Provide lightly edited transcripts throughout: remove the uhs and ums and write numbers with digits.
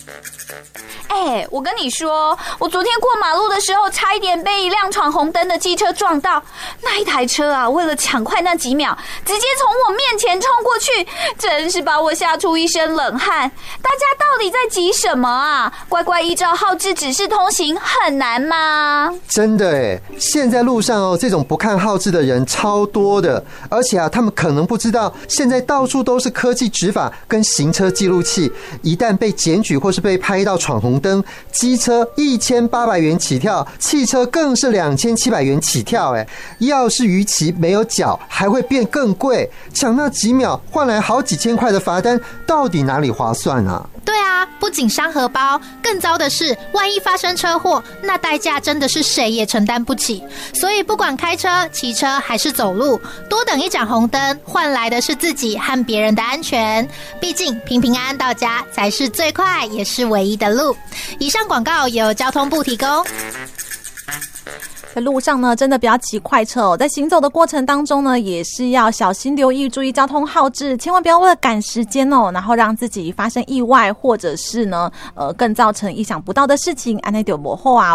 我跟你说，我昨天过马路的时候，差一点被一辆闯红灯的机车撞到。那一台车啊，为了抢快那几秒，直接从我面前冲过去，真是把我吓出一身冷汗。大家到底在急什么啊？乖乖依照号志指示通行很难吗？ 真的现在路上这种不看号志的人超多的，而且他们可能不知道，现在到处都是科技执法跟行车记录器，一旦被检举或是被拍到闯红灯，机车1800元起跳，汽车更是2700元起跳。要是逾期没有缴，还会变更贵。抢那几秒换来好几千块的罚单，到底哪里划算啊？ 对啊，不仅伤荷包，更糟的是，万一发生车祸，那代价真的是谁也承担不起。所以不管开车、骑车还是走路，多等一盏红灯，换来的是自己和别人的安全。毕竟平平安安到家才是最快也是唯一的路。以上广告由交通部提供。 在路上呢，真的不要骑快车在行走的过程当中呢，也是要小心留意，注意交通号志，千万不要为了赶时间然后让自己发生意外，或者是呢，更造成意想不到的事情，安内就不好啊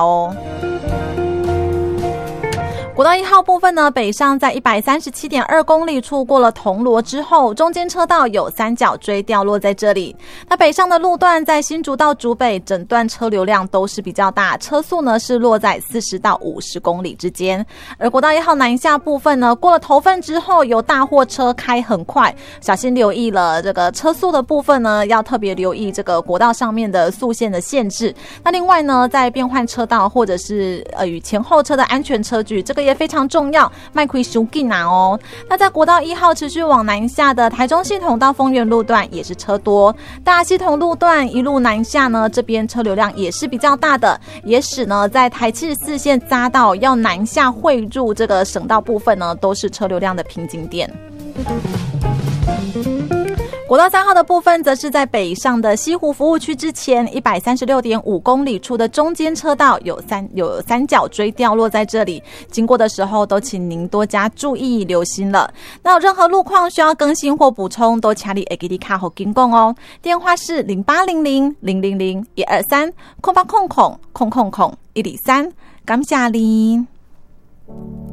国道1号部分呢，北上在 137.2 公里处过了铜锣之后，中间车道有三角锥掉落在这里。那北上的路段在新竹到竹北，整段车流量都是比较大，车速呢是落在40到50公里之间。而国道1号南下部分呢，过了头份之后，有大货车开很快，小心留意了这个车速的部分呢，要特别留意这个国道上面的速限的限制。那另外呢，在变换车道或者是与前后车的安全车距，这个也非常重要，迈开收紧哦。那在国道1号持续往南下的台中系统到丰原路段也是车多，大系统路段一路南下呢，这边车流量也是比较大的，也使呢在台74线匝道要南下汇入这个省道部分呢，都是车流量的瓶颈点。国道3号的部分则是在北上的西湖服务区之前 136.5 公里处的中间车道有三角锥掉落在这里，经过的时候都请您多加注意留心了。那有任何路况需要更新或补充，都请你会记卡好跟讲哦。电话是0800-000-123 0800-000-123，感谢您。